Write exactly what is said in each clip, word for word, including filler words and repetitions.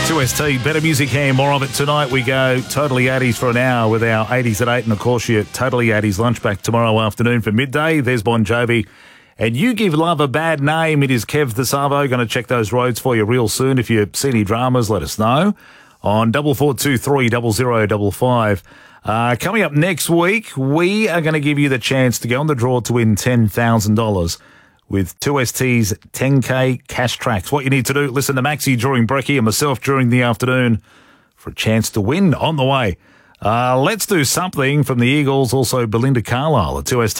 two S T, better music here, more of it tonight. We go Totally eighties for an hour with our eighties at eight, and of course your Totally eighties lunch back tomorrow afternoon for midday. There's Bon Jovi. And you give love a bad name. It is Kev the Savo. Going to check those roads for you real soon. If you see any dramas, let us know on double four two three double zero double five. Uh, coming up next week, we are going to give you the chance to go on the draw to win ten thousand dollars with two S T's ten K cash tracks. What you need to do, listen to Maxi during brekkie and myself during the afternoon for a chance to win on the way. Uh, let's do something from the Eagles, also Belinda Carlisle at two S T.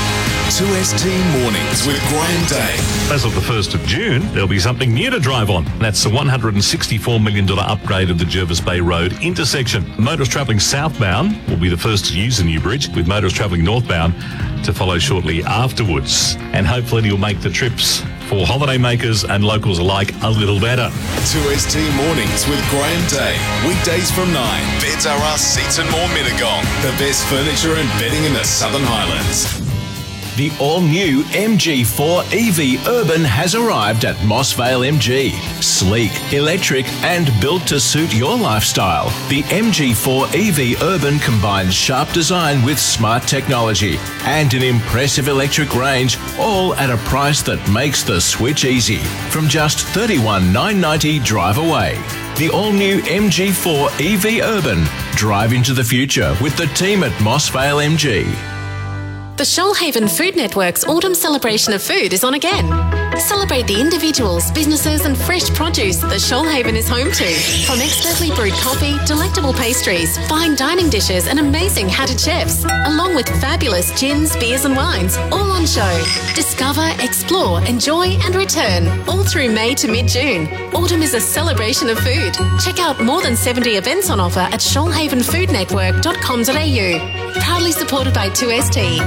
two S T Mornings with Graham Day. As of the first of June, there'll be something new to drive on. That's the one hundred sixty-four million dollars upgrade of the Jervis Bay Road intersection. Motorists travelling southbound will be the first to use the new bridge, with motorists travelling northbound to follow shortly afterwards. And hopefully it'll make the trips for holidaymakers and locals alike a little better. two S T Mornings with Graham Day. Weekdays from nine. Beds R Us, Seats and More Mittagong. The best furniture and bedding in the Southern Highlands. The all-new M G four E V Urban has arrived at Mossvale M G. Sleek, electric and built to suit your lifestyle. The M G four E V Urban combines sharp design with smart technology and an impressive electric range, all at a price that makes the switch easy. From just thirty-one thousand nine hundred ninety dollars drive away. The all-new M G four E V Urban. Drive into the future with the team at Mossvale M G. The Shoalhaven Food Network's Autumn Celebration of Food is on again. Celebrate the individuals, businesses and fresh produce that Shoalhaven is home to. From expertly brewed coffee, delectable pastries, fine dining dishes and amazing hatted chefs, along with fabulous gins, beers and wines, all on show. Discover, explore, enjoy and return, all through May to mid-June. Autumn is a celebration of food. Check out more than seventy events on offer at shoalhaven food network dot com dot a u. Proudly supported by two S T.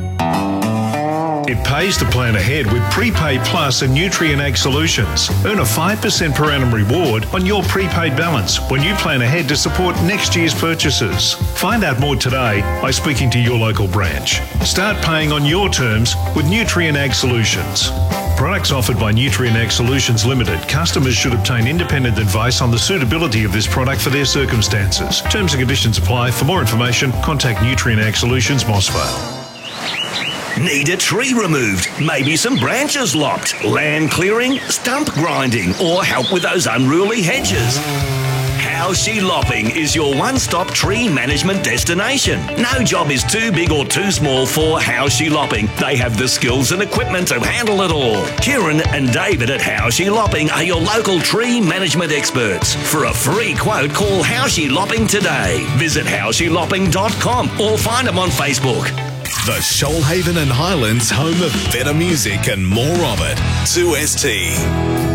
It pays to plan ahead with Prepaid Plus and Nutrien Ag Solutions. Earn a five percent per annum reward on your prepaid balance when you plan ahead to support next year's purchases. Find out more today by speaking to your local branch. Start paying on your terms with Nutrien Ag Solutions. Products offered by Nutrien Ag Solutions Limited. Customers should obtain independent advice on the suitability of this product for their circumstances. Terms and conditions apply. For more information, contact Nutrien Ag Solutions, Mossvale. Need a tree removed? Maybe some branches lopped? Land clearing? Stump grinding? Or help with those unruly hedges? Howshe Lopping is your one-stop tree management destination. No job is too big or too small for Howshe Lopping. They have the skills and equipment to handle it all. Kieran and David at Howshe Lopping are your local tree management experts. For a free quote, call Howshe Lopping today. Visit howshe lopping dot com or find them on Facebook. The Shoalhaven and Highlands home of better music and more of it. two S T.